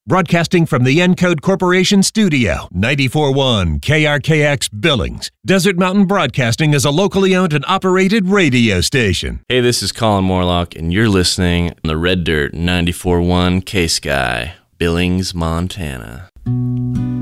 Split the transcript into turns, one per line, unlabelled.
Broadcasting from the Encode Corporation studio, 94.1 KRKX Billings. Desert Mountain Broadcasting is a locally owned and operated radio station.
Hey, this is Colin Morlock, and you're listening on the Red Dirt 94.1 K-Sky, Billings, Montana.